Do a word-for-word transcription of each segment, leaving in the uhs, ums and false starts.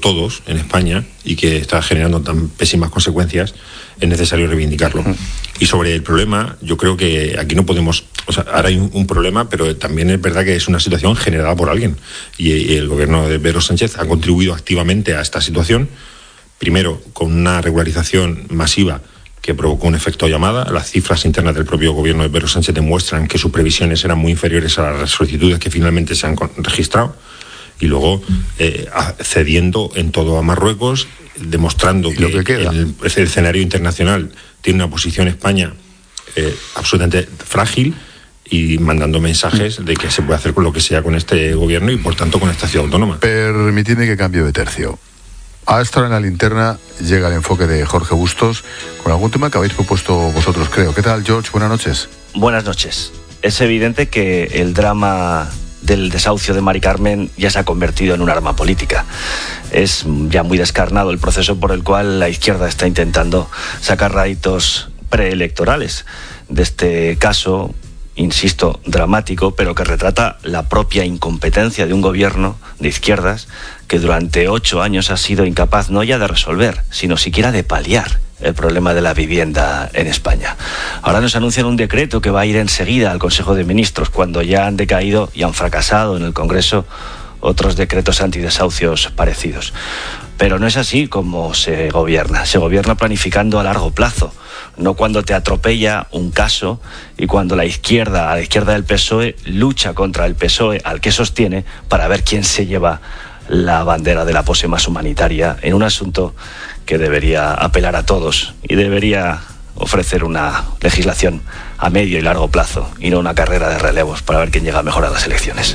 todos en España y que está generando tan pésimas consecuencias, es necesario reivindicarlo. Uh-huh. Y sobre el problema, yo creo que aquí no podemos... O sea, ahora hay un, un problema, pero también es verdad que es una situación generada por alguien. Y, y el gobierno de Pedro Sánchez ha contribuido activamente a esta situación, primero con una regularización masiva que provocó un efecto llamada. Las cifras internas del propio gobierno de Pedro Sánchez demuestran que sus previsiones eran muy inferiores a las solicitudes que finalmente se han registrado. Y luego eh, cediendo en todo a Marruecos, demostrando que, que el, el escenario internacional tiene una posición España eh, absolutamente frágil y mandando mensajes de que se puede hacer con lo que sea con este gobierno y por tanto con esta ciudad autónoma. Permitidme que cambie de tercio. A esta hora en la linterna llega el enfoque de Jorge Bustos con algún tema que habéis propuesto vosotros, creo. ¿Qué tal, George? Buenas noches. Buenas noches. Es evidente que el drama del desahucio de Mari Carmen ya se ha convertido en un arma política. Es ya muy descarnado el proceso por el cual la izquierda está intentando sacar réditos preelectorales de este caso, insisto, dramático, pero que retrata la propia incompetencia de un gobierno de izquierdas que durante ocho años ha sido incapaz no ya de resolver, sino siquiera de paliar el problema de la vivienda en España. Ahora nos anuncian un decreto que va a ir enseguida al Consejo de Ministros, cuando ya han decaído y han fracasado en el Congreso otros decretos antidesahucios parecidos. Pero no es así como se gobierna. Se gobierna planificando a largo plazo, no cuando te atropella un caso y cuando la izquierda, a la izquierda del P S O E, lucha contra el P S O E al que sostiene para ver quién se lleva la bandera de la pose más humanitaria en un asunto que debería apelar a todos y debería ofrecer una legislación a medio y largo plazo y no una carrera de relevos para ver quién llega mejor a las elecciones.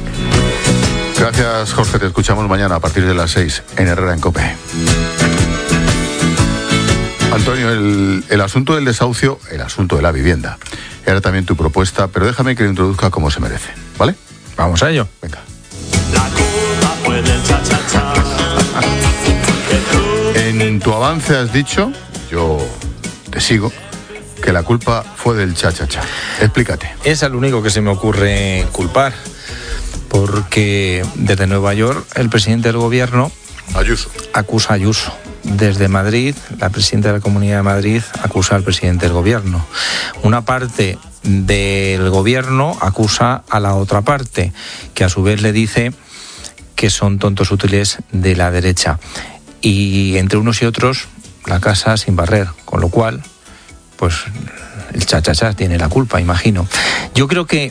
Gracias, Jorge. Te escuchamos mañana a partir de las seis en Herrera en COPE. Antonio, el, el asunto del desahucio, el asunto de la vivienda, era también tu propuesta, pero déjame que lo introduzca como se merece, ¿vale? Vamos a ello. Venga. La culpa fue del cha-cha-cha. En tu avance has dicho, yo te sigo, que la culpa fue del cha-cha-cha. Explícate. Es al único que se me ocurre culpar, porque desde Nueva York el presidente del gobierno Ayuso acusa a Ayuso. Desde Madrid, la presidenta de la Comunidad de Madrid acusa al presidente del gobierno. Una parte del gobierno acusa a la otra parte, que a su vez le dice que son tontos útiles de la derecha. Y entre unos y otros, la casa sin barrer, con lo cual, pues el cha-cha-cha tiene la culpa, imagino. Yo creo que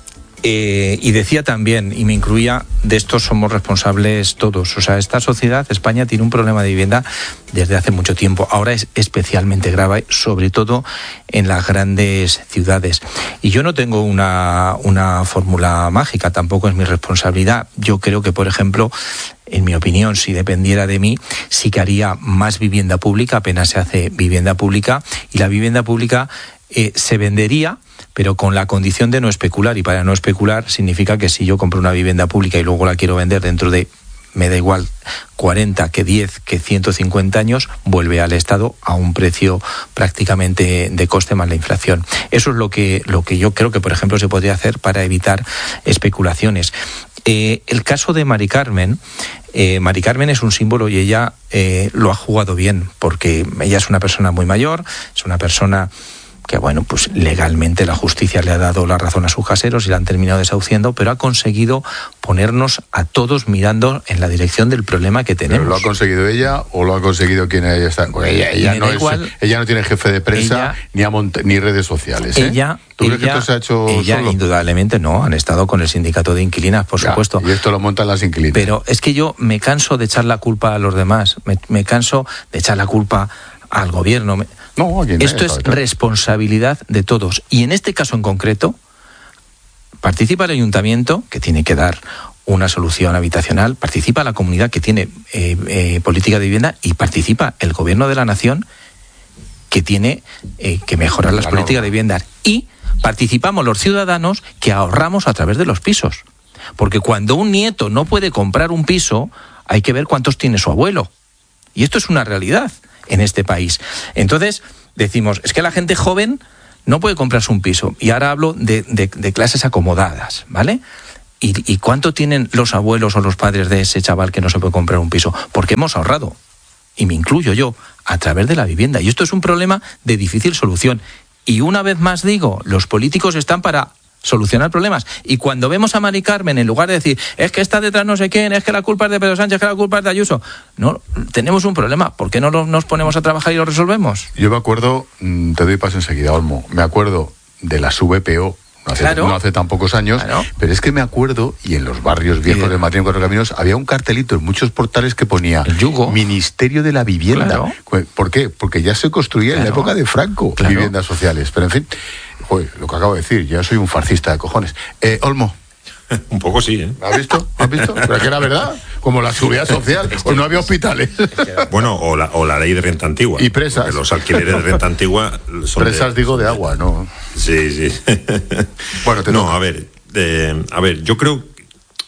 Eh, y decía también, y me incluía, de esto somos responsables todos. O sea, esta sociedad, España, tiene un problema de vivienda desde hace mucho tiempo. Ahora es especialmente grave, sobre todo en las grandes ciudades. Y yo no tengo una, una fórmula mágica, tampoco es mi responsabilidad. Yo creo que, por ejemplo, en mi opinión, si dependiera de mí, sí que haría más vivienda pública, apenas se hace vivienda pública, y la vivienda pública eh, se vendería, pero con la condición de no especular, y para no especular significa que si yo compro una vivienda pública y luego la quiero vender dentro de, me da igual, cuarenta, que diez, que ciento cincuenta años, vuelve al Estado a un precio prácticamente de coste más la inflación. Eso es lo que, lo que yo creo que, por ejemplo, se podría hacer para evitar especulaciones. Eh, el caso de Mari Carmen, eh, Mari Carmen es un símbolo y ella eh, lo ha jugado bien, porque ella es una persona muy mayor, es una persona que, bueno, pues legalmente la justicia le ha dado la razón a sus caseros y la han terminado desahuciando, pero ha conseguido ponernos a todos mirando en la dirección del problema que tenemos. ¿Pero lo ha conseguido ella o lo ha conseguido quien ella está? Pues ella, ella, no igual, es, ella no tiene jefe de prensa ella, ni, a mont- ni redes sociales. ¿eh? Ella, ¿Tú ella, crees que esto se ha hecho ella, solo? Indudablemente no, han estado con el sindicato de inquilinas, por ya, supuesto. Y esto lo montan las inquilinas. Pero es que yo me canso de echar la culpa a los demás, me, me canso de echar la culpa al gobierno. No, esto es responsabilidad de todos. Y en este caso en concreto, participa el ayuntamiento, que tiene que dar una solución habitacional, participa la comunidad, que tiene eh, eh, política de vivienda, y participa el gobierno de la nación, que tiene eh, que mejorar las la políticas norma. de vivienda. Y participamos los ciudadanos, que ahorramos a través de los pisos. Porque cuando un nieto no puede comprar un piso, hay que ver cuántos tiene su abuelo. Y esto es una realidad en este país. Entonces, decimos, es que la gente joven no puede comprarse un piso. Y ahora hablo de, de, de clases acomodadas, ¿vale? ¿Y, ¿Y cuánto tienen los abuelos o los padres de ese chaval que no se puede comprar un piso? Porque hemos ahorrado, y me incluyo yo, a través de la vivienda. Y esto es un problema de difícil solución. Y una vez más digo, los políticos están para solucionar problemas. Y cuando vemos a Mari Carmen, en lugar de decir, es que está detrás no sé quién, es que la culpa es de Pedro Sánchez, es que la culpa es de Ayuso, no, tenemos un problema. ¿Por qué no lo, nos ponemos a trabajar y lo resolvemos? Yo me acuerdo, te doy paso enseguida, Olmo, me acuerdo de las V P O. No hace, claro. no hace tan pocos años, claro. Pero es que me acuerdo, y en los barrios viejos de Madrid en Cuatro Caminos, había un cartelito en muchos portales que ponía el yugo. Ministerio de la Vivienda. Claro. ¿Por qué? Porque ya se construía claro. en la época de Franco claro. viviendas sociales. Pero en fin, joder, lo que acabo de decir, ya soy un farcista de cojones. Eh, Olmo. Un poco sí, ¿eh? ¿Has visto? ¿Has visto? Pero que era verdad. Como la seguridad social, o no había hospitales. Bueno, o la, o la ley de renta antigua. Y presas. Porque los alquileres de renta antigua son presas, de, digo, de agua, ¿no? Sí, sí. Bueno, te No, toca. a ver, eh, a ver, yo creo que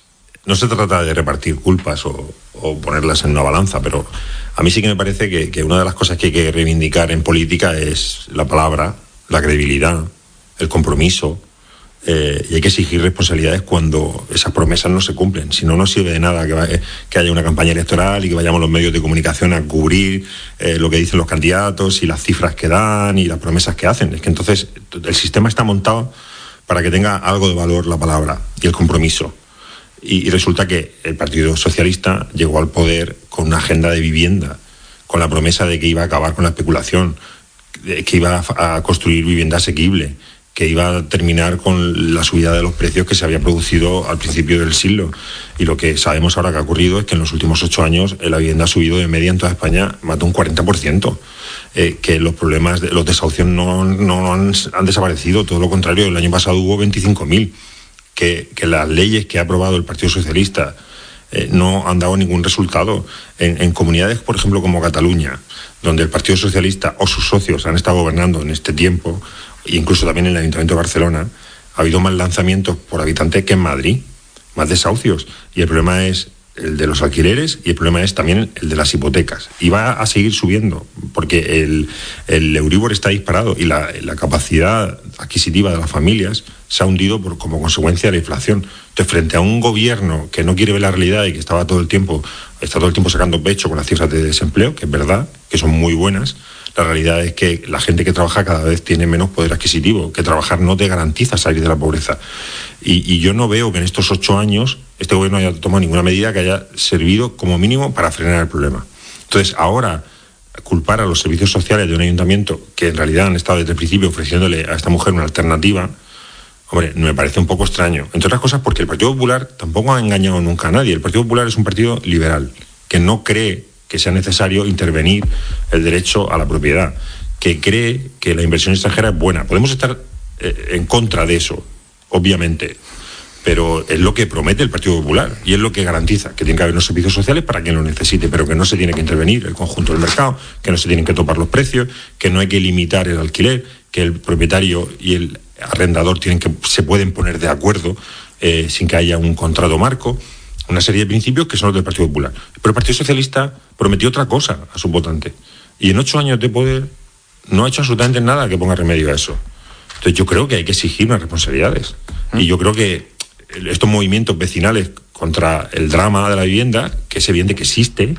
no se trata de repartir culpas o, o ponerlas en una balanza, pero a mí sí que me parece que, que una de las cosas que hay que reivindicar en política es la palabra, la credibilidad, el compromiso. Eh, y hay que exigir responsabilidades cuando esas promesas no se cumplen. Si no, no sirve de nada que, va, que haya una campaña electoral y que vayamos los medios de comunicación a cubrir eh, lo que dicen los candidatos y las cifras que dan y las promesas que hacen. Es que entonces el sistema está montado para que tenga algo de valor la palabra y el compromiso. Y, y resulta que el Partido Socialista llegó al poder con una agenda de vivienda, con la promesa de que iba a acabar con la especulación, de que iba a, a construir vivienda asequible, que iba a terminar con la subida de los precios que se había producido al principio del siglo. Y lo que sabemos ahora que ha ocurrido es que en los últimos ocho años la vivienda ha subido de media en toda España más de un cuarenta por ciento. Eh, que los problemas, de, los desahucios no, no han, han desaparecido, todo lo contrario, el año pasado hubo veinticinco mil. Que, que las leyes que ha aprobado el Partido Socialista eh, no han dado ningún resultado. En, en comunidades, por ejemplo, como Cataluña, donde el Partido Socialista o sus socios han estado gobernando en este tiempo, e incluso también en el Ayuntamiento de Barcelona, ha habido más lanzamientos por habitante que en Madrid, más desahucios. Y el problema es el de los alquileres y el problema es también el de las hipotecas. Y va a seguir subiendo, porque el, el Euribor está disparado y la, la capacidad adquisitiva de las familias se ha hundido por, como consecuencia de la inflación. Entonces, frente a un gobierno que no quiere ver la realidad y que estaba todo el tiempo, está todo el tiempo sacando pecho con las cifras de desempleo, que es verdad, que son muy buenas, la realidad es que la gente que trabaja cada vez tiene menos poder adquisitivo, que trabajar no te garantiza salir de la pobreza. Y, y yo no veo que en estos ocho años este gobierno haya tomado ninguna medida que haya servido como mínimo para frenar el problema. Entonces, ahora, culpar a los servicios sociales de un ayuntamiento que en realidad han estado desde el principio ofreciéndole a esta mujer una alternativa, hombre, me parece un poco extraño. Entre otras cosas porque el Partido Popular tampoco ha engañado nunca a nadie. El Partido Popular es un partido liberal, que no cree que sea necesario intervenir el derecho a la propiedad, que cree que la inversión extranjera es buena. Podemos estar eh, en contra de eso, obviamente, pero es lo que promete el Partido Popular y es lo que garantiza que tiene que haber unos servicios sociales para quien lo necesite, pero que no se tiene que intervenir el conjunto del mercado, que no se tienen que topar los precios, que no hay que limitar el alquiler, que el propietario y el arrendador tienen que se pueden poner de acuerdo eh, sin que haya un contrato marco. Una serie de principios que son los del Partido Popular. Pero el Partido Socialista prometió otra cosa a sus votantes. Y en ocho años de poder no ha hecho absolutamente nada que ponga remedio a eso. Entonces yo creo que hay que exigir unas responsabilidades. Y yo creo que estos movimientos vecinales contra el drama de la vivienda, que es evidente que existe,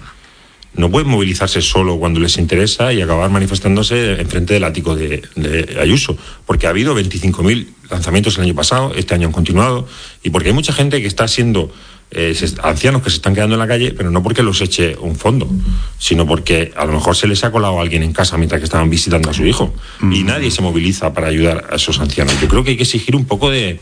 no pueden movilizarse solo cuando les interesa y acabar manifestándose enfrente del ático de, de Ayuso. Porque ha habido veinticinco mil lanzamientos el año pasado, este año han continuado, y porque hay mucha gente que está siendo... Eh, ancianos que se están quedando en la calle, pero no porque los eche un fondo, sino porque a lo mejor se les ha colado a alguien en casa mientras que estaban visitando a su hijo mm. y nadie se moviliza para ayudar a esos ancianos. Yo creo que hay que exigir un poco de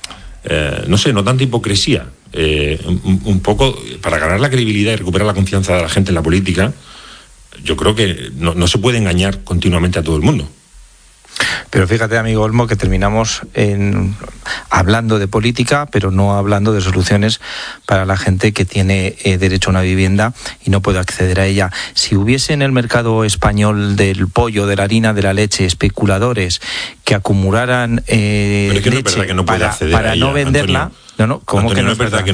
eh, no sé, no tanta hipocresía, eh, un, un poco para ganar la credibilidad y recuperar la confianza de la gente en la política. Yo creo que no, no se puede engañar continuamente a todo el mundo. Pero fíjate, amigo Olmo, que terminamos en, hablando de política, pero no hablando de soluciones para la gente que tiene eh, derecho a una vivienda y no puede acceder a ella. Si hubiese en el mercado español del pollo, de la harina, de la leche, especuladores que acumularan eh, pero es que leche no es verdad que no puede para, acceder para a ella, no venderla... Antonio, no, no, ¿cómo Antonio, que no, no es verdad, verdad que no...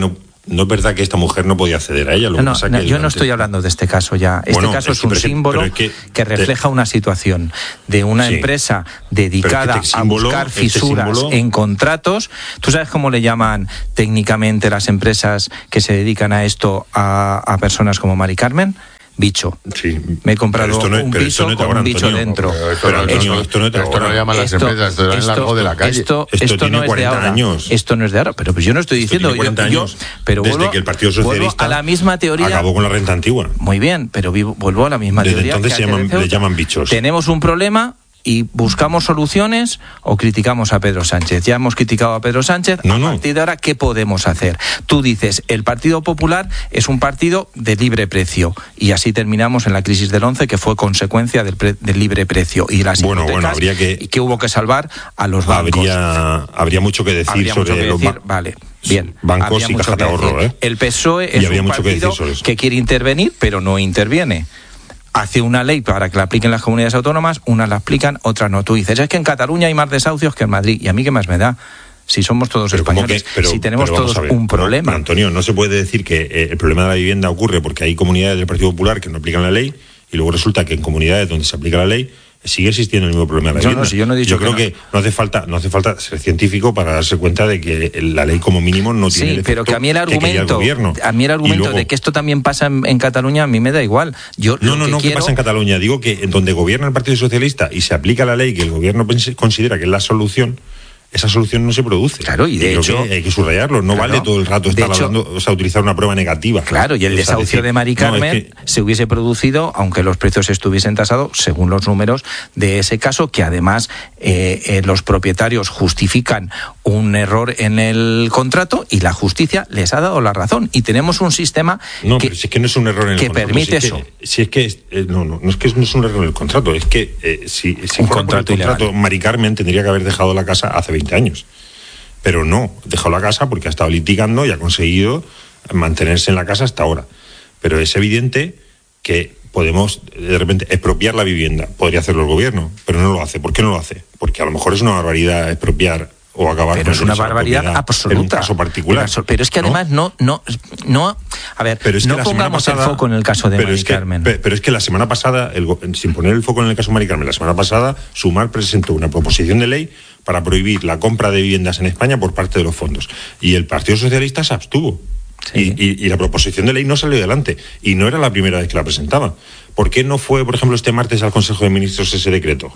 no es verdad que esta mujer no podía acceder a ella. Lo no, que no, pasa no, que yo durante... no estoy hablando de este caso ya. Este bueno, caso es, es un que, símbolo es que, que refleja te... una situación de una sí. empresa dedicada es que este símbolo, a buscar este fisuras símbolo... en contratos. ¿Tú sabes cómo le llaman técnicamente las empresas que se dedican a esto a, a personas como Mari Carmen? Bicho. Sí. Me he comprado no, un piso no con ahora, un bicho Antonio, dentro. Pero esto, no, Antonio, esto, esto no te esto no lo llaman las esto, empresas, esto es largo de la calle. Esto, esto, esto tiene no es de ahora. años. Esto no es de ahora. Pero pues yo no estoy Esto diciendo tiene cuarenta yo, años, yo pero desde vuelvo, que el Partido Socialista a la misma teoría. Acabó con la renta antigua. Muy bien, pero vivo, vuelvo a la misma Desde teoría. entonces que se llaman, de le llaman bichos. Tenemos un problema y buscamos soluciones o criticamos a Pedro Sánchez. Ya hemos criticado a Pedro Sánchez. No, a no. partir de ahora, ¿qué podemos hacer? Tú dices, el Partido Popular es un partido de libre precio. Y así terminamos en la crisis del once, que fue consecuencia del, pre, del libre precio. Y las bueno, bueno, habría que... Y que hubo que salvar a los bancos. Habría, habría mucho que decir habría sobre mucho que los decir, ba- vale, bien. bancos y caja de ahorro. ¿eh? El P S O E Y es habría un mucho que decir partido sobre eso. que quiere intervenir, pero no interviene. Hace una ley para que la apliquen las comunidades autónomas, unas la aplican, otras no. Tú dices, es que en Cataluña hay más desahucios que en Madrid. ¿Y a mí qué más me da? Si somos todos Pero ¿cómo españoles, que? Pero- si tenemos pero vamos todos a ver. un problema. No, Antonio, no se puede decir que eh, el problema de la vivienda ocurre porque hay comunidades del Partido Popular que no aplican la ley y luego resulta que en comunidades donde se aplica la ley sigue existiendo el mismo problema de la No, no, vivienda. si yo no he dicho yo que creo no. que no hace falta no hace falta ser científico para darse cuenta de que la ley como mínimo no tiene Sí, el pero que a mí el efecto que quería el argumento, gobierno. a mí el Y argumento luego- de que esto también pasa en, en Cataluña, a mí me da igual. Yo No, lo no, que no, quiero... ¿qué pasa en Cataluña? Digo que en donde gobierna el Partido Socialista y se aplica la ley que el gobierno pense- considera que es la solución, esa solución no se produce. Claro, y de creo hecho- que hay que subrayarlo. No Claro. vale todo el rato De estar hecho- hablando, o sea, utilizar una prueba negativa. Claro, y el O sea, desahucio decir, de Mari no, es Carmen que- se hubiese producido, aunque los precios estuviesen tasados, según los números de ese caso, que además eh, eh, los propietarios justifican un error en el contrato y la justicia les ha dado la razón. Y tenemos un sistema No, que, pero si es que no es un error en el que contrato. permite si es eso. Que, si es que es- eh, no, no, no es que no es un error en el contrato, es que eh, si, si Un fuera por el contrato contrato, ilegal. Mari Carmen tendría que haber dejado la casa hace veinte años. Pero no, dejó la casa porque ha estado litigando y ha conseguido mantenerse en la casa hasta ahora. Pero es evidente que podemos de repente expropiar la vivienda. Podría hacerlo el gobierno, pero no lo hace. ¿Por qué no lo hace? Porque a lo mejor es una barbaridad expropiar o acabar pero con es el una derecho a la barbaridad propiedad absoluta. en un caso particular. Pero, pero es que ¿no? además no, no, no, a ver, Pero es que no la semana pongamos pasada- el foco en el caso de pero Mari es que, Carmen. pe- Pero es que la semana pasada, el go- sin poner el foco en el caso Mari Carmen, la semana pasada Sumar presentó una proposición de ley para prohibir la compra de viviendas en España por parte de los fondos. Y el Partido Socialista se abstuvo. Sí. Y, y- y la proposición de ley no salió adelante. Y no era la primera vez que la presentaba. ¿Por qué no fue, por ejemplo, este martes al Consejo de Ministros ese decreto?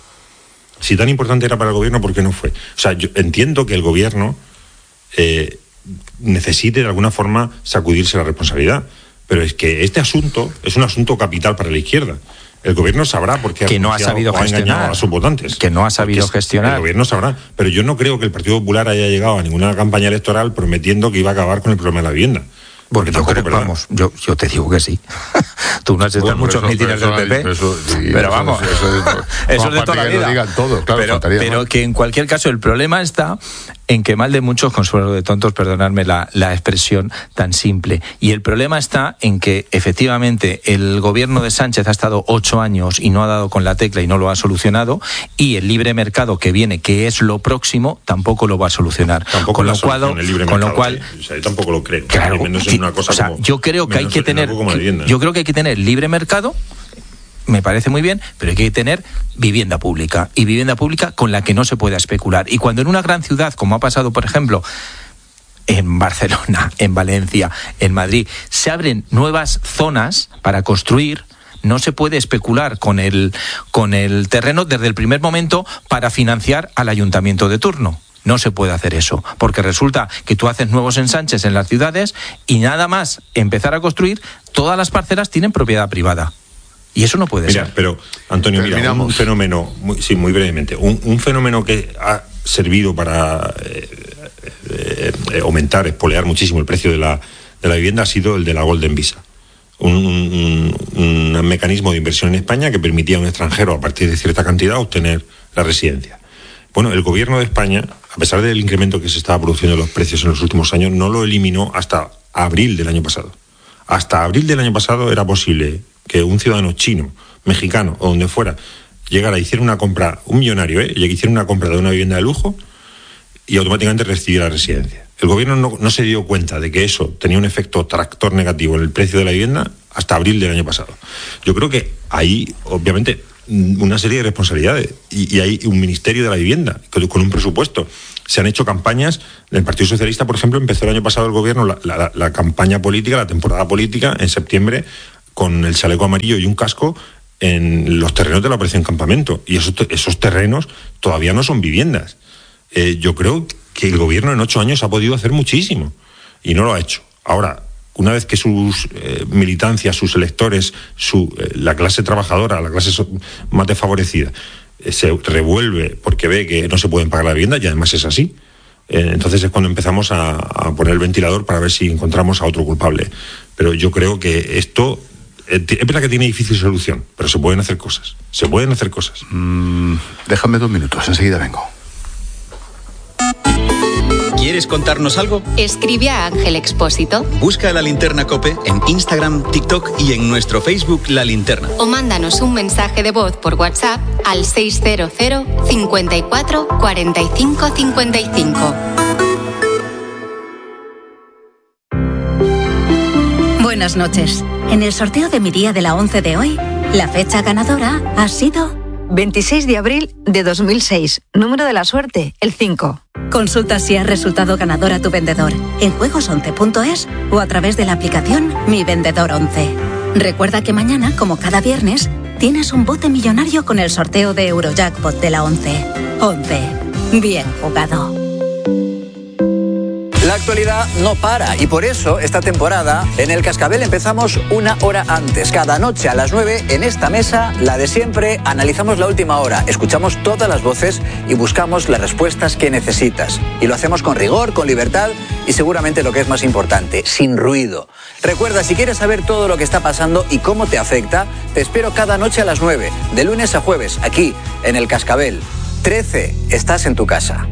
Si tan importante era para el gobierno, ¿por qué no fue? O sea, yo entiendo que el gobierno eh, necesite de alguna forma sacudirse la responsabilidad. Pero es que este asunto es un asunto capital para la izquierda. El gobierno sabrá por qué Que no ha renunciado sabido o ha engañado gestionar. a sus votantes. Que no ha sabido Porque es- gestionar. El gobierno sabrá. Pero yo no creo que el Partido Popular haya llegado a ninguna campaña electoral prometiendo que iba a acabar con el problema de la vivienda. Bueno, yo tampoco creo es que verdad. vamos, yo, yo te digo que sí. Tú no has estado en Bueno, muchos eso- mítines pero del eso- P P, eso- sí, pero eso- vamos, eso- eso- eso es de aparte toda la que lo vida. digan todo, claro, pero faltaría pero más. que en cualquier caso el problema está en que mal de muchos, consuelo de tontos, perdonadme la, la expresión tan simple. Y el problema está en que efectivamente el gobierno de Sánchez ha estado ocho años y no ha dado con la tecla y no lo ha solucionado, y el libre mercado que viene, que es lo próximo, tampoco lo va a solucionar. Tampoco con la lo cual, solución, el libre con lo mercado, cual sí. O sea, yo tampoco lo creo. Claro, Y menos sí, en una cosa o sea, como- yo creo que hay menos que en tener, algo como la vivienda. yo creo que hay que tener libre mercado, me parece muy bien, pero hay que tener vivienda pública, y vivienda pública con la que no se pueda especular. Y cuando en una gran ciudad, como ha pasado, por ejemplo, en Barcelona, en Valencia, en Madrid, se abren nuevas zonas para construir, no se puede especular con el, con el terreno desde el primer momento para financiar al ayuntamiento de turno. No se puede hacer eso, porque resulta que tú haces nuevos ensanches en las ciudades y nada más empezar a construir, todas las parcelas tienen propiedad privada. Y eso no puede Mira, ser. pero, Antonio, mira, Terminamos. un fenómeno, muy, sí, muy brevemente, un, un fenómeno que ha servido para eh, eh, eh, aumentar, espolear muchísimo el precio de la, de la vivienda ha sido el de la Golden Visa. Un, un, un, un mecanismo de inversión en España que permitía a un extranjero, a partir de cierta cantidad, obtener la residencia. Bueno, el gobierno de España, a pesar del incremento que se estaba produciendo en los precios en los últimos años, no lo eliminó hasta abril del año pasado. Hasta abril del año pasado era posible que un ciudadano chino, mexicano o donde fuera, llegara, hiciera una compra, un millonario, ¿eh? y hiciera una compra de una vivienda de lujo y automáticamente recibiera la residencia. Es El gobierno no, no se dio cuenta de que eso tenía un efecto tractor negativo en el precio de la vivienda hasta abril del año pasado. Yo creo que hay, obviamente, una serie de responsabilidades y, y hay un ministerio de la vivienda con, con un presupuesto. Se han hecho campañas. El Partido Socialista, por ejemplo, empezó el año pasado el gobierno la, la, la campaña política, la temporada política, en septiembre, con el chaleco amarillo y un casco en los terrenos de la Operación Campamento. Y esos, esos terrenos todavía no son viviendas. Eh, yo creo que el gobierno en ocho años ha podido hacer muchísimo y no lo ha hecho. Ahora, una vez que sus eh, militancias, sus electores, su, eh, la clase trabajadora, la clase so- más desfavorecida, eh, se revuelve porque ve que no se pueden pagar la vivienda, y además es así, eh, entonces es cuando empezamos a, a poner el ventilador para ver si encontramos a otro culpable. Pero yo creo que esto eh, es verdad que tiene difícil solución, pero se pueden hacer cosas, se pueden hacer cosas. Mm, déjame dos minutos, enseguida vengo. ¿Quieres contarnos algo? Escribe a Ángel Expósito. Busca La Linterna COPE en Instagram, TikTok y en nuestro Facebook La Linterna. O mándanos un mensaje de voz por WhatsApp al seis cero cero, cincuenta y cuatro, cuarenta y cinco, cincuenta y cinco. Buenas noches. En el sorteo de mi día de la once de hoy, la fecha ganadora ha sido veintiséis de abril de dos mil seis. Número de la suerte, el cinco. Consulta si has resultado ganador a tu vendedor en juegos once punto es o a través de la aplicación Mi Vendedor once. Recuerda que mañana, como cada viernes, tienes un bote millonario con el sorteo de Eurojackpot de la once. once. Bien jugado. La actualidad no para y por eso esta temporada en El Cascabel empezamos una hora antes. Cada noche a las nueve en esta mesa, la de siempre, analizamos la última hora, escuchamos todas las voces y buscamos las respuestas que necesitas. Y lo hacemos con rigor, con libertad y seguramente lo que es más importante, sin ruido. Recuerda, si quieres saber todo lo que está pasando y cómo te afecta, te espero cada noche a las nueve, de lunes a jueves, aquí en El Cascabel. trece, estás en tu casa.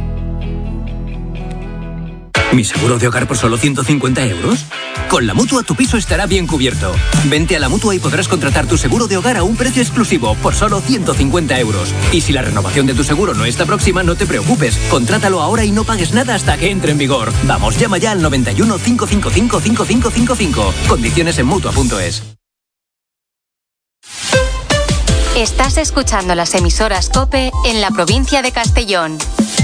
¿Mi seguro de hogar por solo ciento cincuenta euros? Con la Mutua tu piso estará bien cubierto. Vente a la Mutua y podrás contratar tu seguro de hogar a un precio exclusivo por solo ciento cincuenta euros. Y si la renovación de tu seguro no está próxima, no te preocupes. Contrátalo ahora y no pagues nada hasta que entre en vigor. Vamos, llama ya al noventa y uno, cinco cinco cinco, cinco cinco cinco cinco. Condiciones en Mutua punto es. Estás escuchando las emisoras COPE en la provincia de Castellón.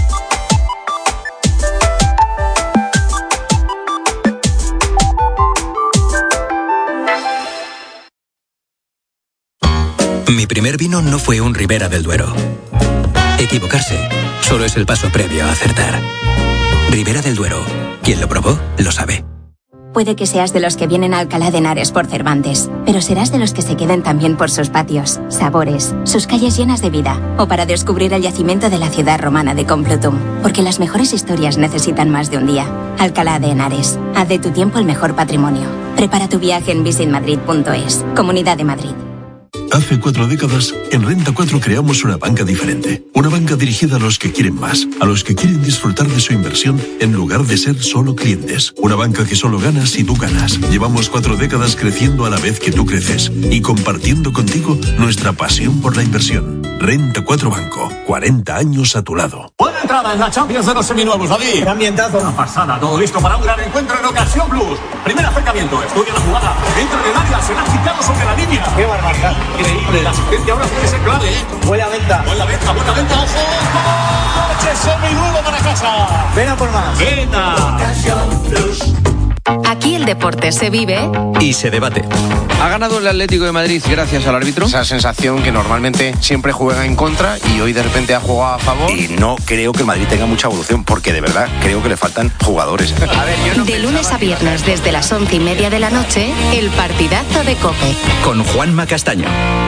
Mi primer vino no fue un Ribera del Duero. Equivocarse solo es el paso previo a acertar. Ribera del Duero. Quien lo probó, lo sabe. Puede que seas de los que vienen a Alcalá de Henares por Cervantes, pero serás de los que se queden también por sus patios, sabores, sus calles llenas de vida, o para descubrir el yacimiento de la ciudad romana de Complutum, porque las mejores historias necesitan más de un día. Alcalá de Henares. Haz de tu tiempo el mejor patrimonio. Prepara tu viaje en visit madrid punto es. Comunidad de Madrid. Hace cuatro décadas, en Renta cuatro creamos una banca diferente. Una banca dirigida a los que quieren más, a los que quieren disfrutar de su inversión en lugar de ser solo clientes. Una banca que solo gana si tú ganas. Llevamos cuatro décadas creciendo a la vez que tú creces y compartiendo contigo nuestra pasión por la inversión. Renta cuatro Banco, cuarenta años a tu lado. Buena entrada en la Champions de los seminuevos, David. Ambientazo. Una pasada, todo listo para un gran encuentro en Ocasión Plus. Primer acercamiento, estudia la jugada. Entra en el área, se la ha quitado sobre la línea. ¡Qué barbaridad! Increíble, la asistencia ahora tiene que ser clave, ¿eh? Buena venta. Buena venta, buena venta, ojo. ¡Coche seminuevo para casa! Ven a por más. ¡Venta! Ocasión Plus. Aquí el deporte se vive y se debate. ¿Ha ganado el Atlético de Madrid gracias al árbitro? Esa sensación que normalmente siempre juega en contra y hoy de repente ha jugado a favor. Y no creo que el Madrid tenga mucha evolución, porque de verdad creo que le faltan jugadores. A ver, yo no de lunes a viernes desde las once y media de la noche, el partidazo de COPE. Con Juanma Castaño.